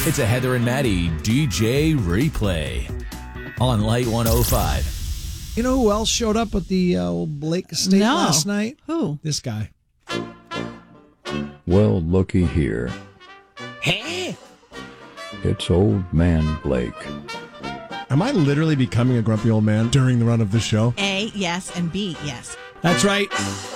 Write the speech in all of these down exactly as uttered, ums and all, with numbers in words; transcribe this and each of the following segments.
It's a Heather and Maddie D J replay on Light one oh five. You know who else showed up at the uh, old Blake estate No. last night? Who? This guy. Well, looky here. Hey! It's old man Blake. Am I literally becoming a grumpy old man during the run of the show? A, yes, and B, yes. That's right.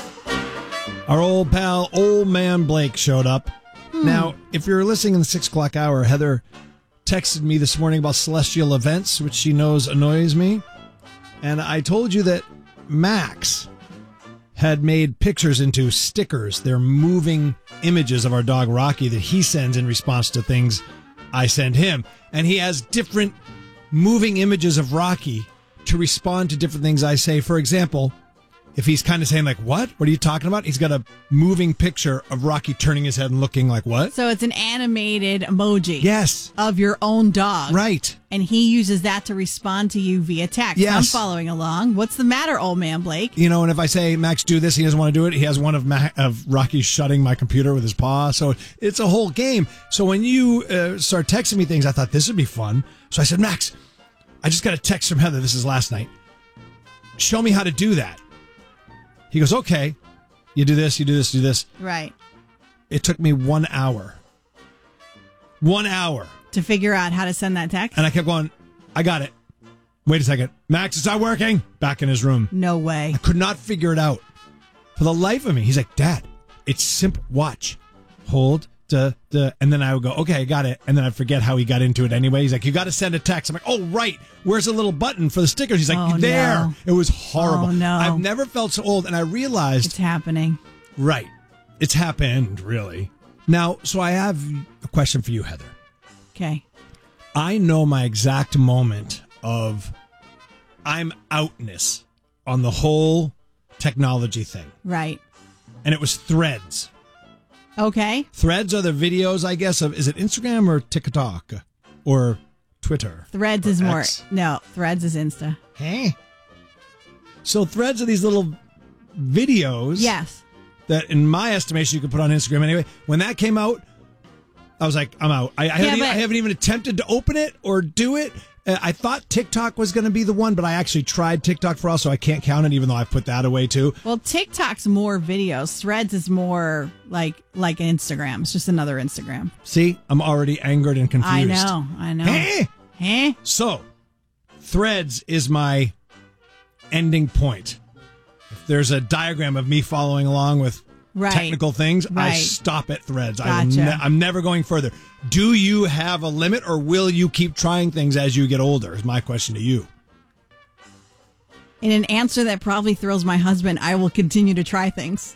Our old pal, old man Blake, showed up. Hmm. Now, if you're listening in the six o'clock hour, Heather texted me this morning about celestial events, which she knows annoys me. And I told you that Max had made pictures into stickers. They're moving images of our dog Rocky that he sends in response to things I send him. And he has different moving images of Rocky to respond to different things I say. For example, if he's kind of saying like, what? What are you talking about? He's got a moving picture of Rocky turning his head and looking like, what? So it's an animated emoji. Yes. Of your own dog. Right. And he uses that to respond to you via text. Yes. I'm following along. What's the matter, old man Blake? You know, and if I say, Max, do this, he doesn't want to do it. He has one of Ma- of Rocky shutting my computer with his paw. So it's a whole game. So when you uh, start texting me things, I thought this would be fun. So I said, Max, I just got a text from Heather. This is last night. Show me how to do that. He goes, okay, you do this, you do this, you do this. Right. It took me one hour. One hour. To figure out how to send that text? And I kept going, I got it. Wait a second. Max, it's not working. Back in his room. No way. I could not figure it out. For the life of me. He's like, Dad, it's simple. Watch. Hold. Duh, duh. And then I would go, okay, I got it. And then I forget how he got into it anyway. He's like, you got to send a text. I'm like, oh, right. Where's the little button for the stickers? He's like, oh, there. No. It was horrible. Oh, no. I've never felt so old. And I realized. It's happening. Right. It's happened, really. Now, so I have a question for you, Heather. Okay. I know my exact moment of I'm outness on the whole technology thing. Right. And it was Threads. Okay. Threads are the videos, I guess, of, is it Instagram or TikTok or Twitter? Threads or is more, X? no, Threads is Insta. Hey. So Threads are these little videos. Yes. That in my estimation, you could put on Instagram anyway. When that came out, I was like, I'm out. I, I, haven't, but- I haven't even attempted to open it or do it. Uh, I thought TikTok was going to be the one, but I actually tried TikTok for all, so I can't count it, even though I've put that away too. Well, TikTok's more videos. Threads is more like like Instagram. It's just another Instagram. See, I'm already angered and confused. I know. I know. Hey! Hey? So, Threads is my ending point. If there's a diagram of me following along with Right. technical things, I Right. stop at Threads. I will Gotcha. ne- I'm never going further. Do you have a limit, or will you keep trying things as you get older, is my question to you. In an answer that probably thrills my husband, I will continue to try things.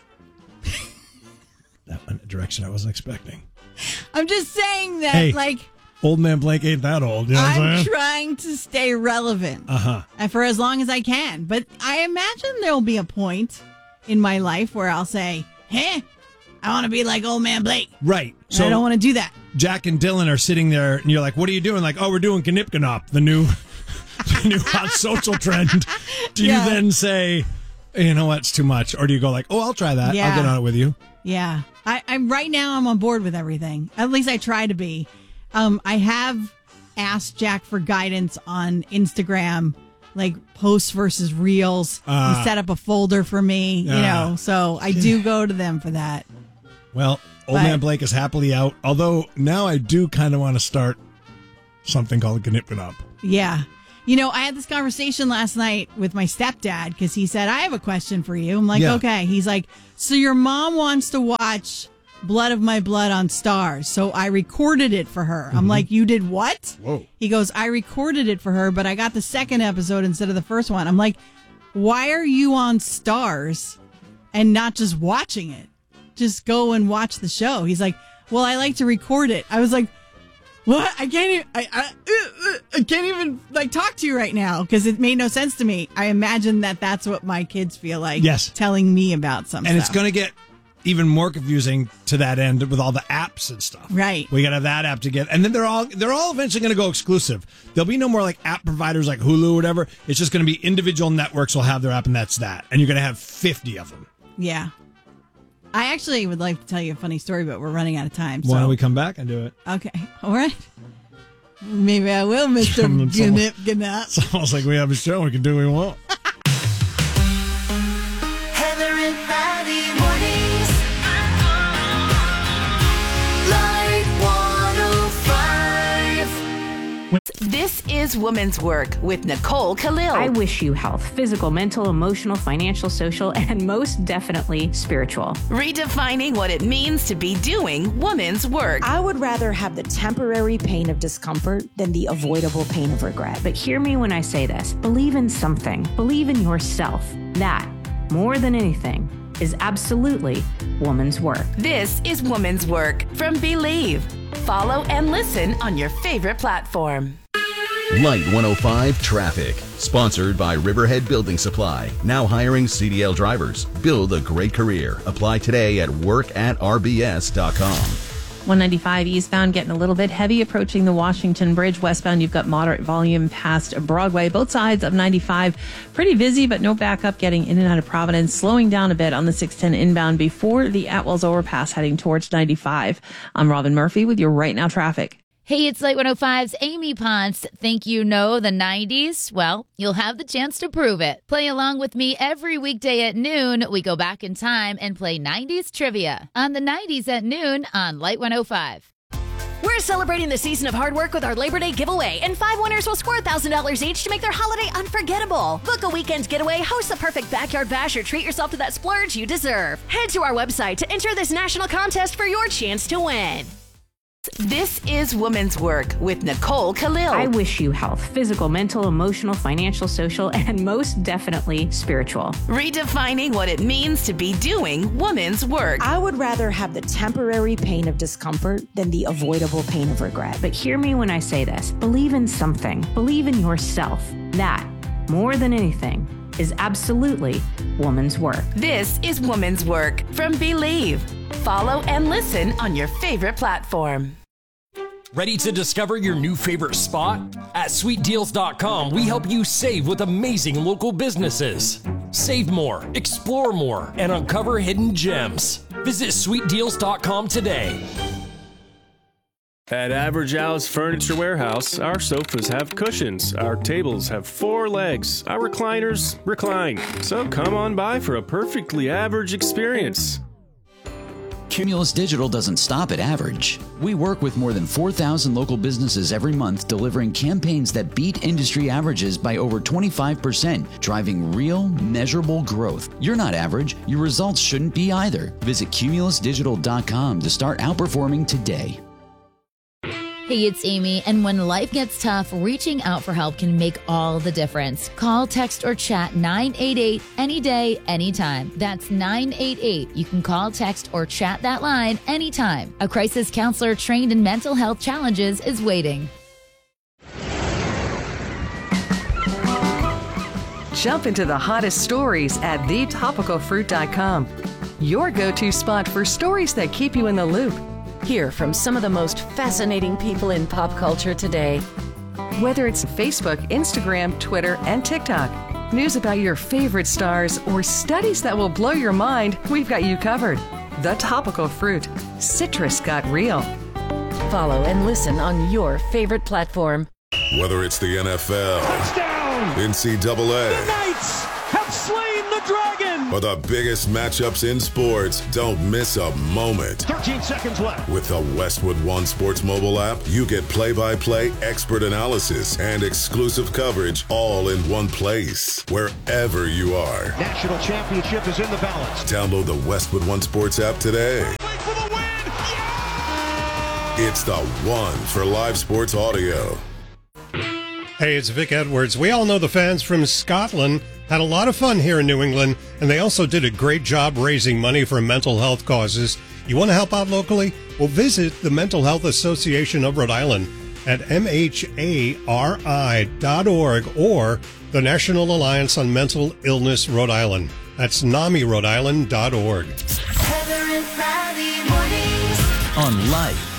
That went in a direction I wasn't expecting. I'm just saying that, Hey. like, Old man Blake ain't that old. You know what I'm I'm saying? trying to stay relevant Uh-huh. and for as long as I can. But I imagine there'll be a point in my life where I'll say, hey, I want to be like old man Blake. Right. And So I don't want to do that. Jack and Dylan are sitting there, and you're like, what are you doing? Like, oh, we're doing Knipkanop, the new, the new hot social trend. Do Yeah. you then say, you know what, it's too much? Or do you go like, oh, I'll try that. Yeah. I'll get on it with you. Yeah. I, I'm right now I'm on board with everything. At least I try to be. Um, I have asked Jack for guidance on Instagram, like posts versus reels. Ah. He set up a folder for me, you Ah. know, so I do go to them for that. Well, old But- man Blake is happily out. Although now I do kind of want to start something called Knipkanop. Yeah. You know, I had this conversation last night with my stepdad because he said, I have a question for you. I'm like, Yeah. okay. He's like, so your mom wants to watch Blood of My Blood on Stars. So I recorded it for her. I'm like, you did what? Whoa. He goes, I recorded it for her, but I got the second episode instead of the first one. I'm like, why are you on Stars and not just watching it? Just go and watch the show. He's like, well, I like to record it. I was like, what? I can't even, I, I, uh, uh, I can't even like talk to you right now because it made no sense to me. I imagine that that's what my kids feel like. Yes. Telling me about something. And it's going to get even more confusing to that end with all the apps and stuff. Right. We got to have that app to get, and then they're all they're all eventually going to go exclusive. There'll be no more like app providers like Hulu or whatever. It's just going to be individual networks will have their app, and that's that. And you're going to have fifty of them. Yeah. I actually would like to tell you a funny story, but we're running out of time. So. Why don't we come back and do it? Okay. All right. Maybe I will, Mister Someone- Gnip Gnap. It's almost like we have a show. We can do what we want. Heather and Patty mornings. Light one oh five. This is Woman's Work with Nicole Khalil. I wish you health, physical, mental, emotional, financial, social, and most definitely spiritual. Redefining what it means to be doing woman's work. I would rather have the temporary pain of discomfort than the avoidable pain of regret. But hear me when I say this. Believe in something. Believe in yourself. That, more than anything, is absolutely woman's work. This is Woman's Work from Believe. Follow and listen on your favorite platform. Light one oh five Traffic, sponsored by Riverhead Building Supply. Now hiring C D L drivers. Build a great career. Apply today at work at r b s dot com. one ninety-five eastbound getting a little bit heavy approaching the Washington Bridge. Westbound, you've got moderate volume past Broadway. Both sides of ninety-five pretty busy, but no backup getting in and out of Providence. Slowing down a bit on the six ten inbound before the Atwells overpass heading towards ninety-five. I'm Robin Murphy with your Right Now traffic. Hey, it's Light one oh five's Amy Ponce. Think you know the nineties? Well, you'll have the chance to prove it. Play along with me every weekday at noon. We go back in time and play nineties trivia on the nineties at noon on Light one oh five. We're celebrating the season of hard work with our Labor Day giveaway, and five winners will score one thousand dollars each to make their holiday unforgettable. Book a weekend getaway, host the perfect backyard bash, or treat yourself to that splurge you deserve. Head to our website to enter this national contest for your chance to win. This is Woman's Work with Nicole Khalil. I wish you health, physical, mental, emotional, financial, social, and most definitely spiritual. Redefining what it means to be doing woman's work. I would rather have the temporary pain of discomfort than the avoidable pain of regret. But hear me when I say this. Believe in something. Believe in yourself. That, more than anything, is absolutely woman's work. This is Woman's Work from Believe. Follow and listen on your favorite platform. Ready to discover your new favorite spot? At sweet deals dot com, we help you save with amazing local businesses. Save more, explore more, and uncover hidden gems. Visit sweet deals dot com today. At Average Al's Furniture Warehouse, our sofas have cushions, our tables have four legs, our recliners recline. So come on by for a perfectly average experience. Cumulus Digital doesn't stop at average. We work with more than four thousand local businesses every month, delivering campaigns that beat industry averages by over twenty-five percent, driving real, measurable growth. You're not average. Your results shouldn't be either. Visit cumulus digital dot com to start outperforming today. Hey, it's Amy, and when life gets tough, reaching out for help can make all the difference. Call, text, or chat nine eight eight any day, anytime. That's nine eight eight. You can call, text, or chat that line anytime. A crisis counselor trained in mental health challenges is waiting. Jump into the hottest stories at the topical fruit dot com. Your go-to spot for stories that keep you in the loop. Hear from some of the most fascinating people in pop culture today. Whether it's Facebook, Instagram, Twitter, and TikTok, news about your favorite stars, or studies that will blow your mind, we've got you covered. The Topical Fruit. Citrus got real. Follow and listen on your favorite platform. Whether it's the N F L, touchdown, N C double A, the Knights have slain the dragon, or the biggest matchups in sports, don't miss a moment. thirteen seconds left. With the Westwood One Sports mobile app, you get play-by-play, expert analysis, and exclusive coverage all in one place, wherever you are. National championship is in the balance. Download the Westwood One Sports app today. Wait for the win! Yeah! It's the one for live sports audio. Hey, it's Vic Edwards. We all know the fans from Scotland had a lot of fun here in New England, and they also did a great job raising money for mental health causes. You want to help out locally? Well, visit the Mental Health Association of Rhode Island at m h a r i dot org or the National Alliance on Mental Illness Rhode Island. That's nami rhode island dot org. Heather and Patty mornings on Life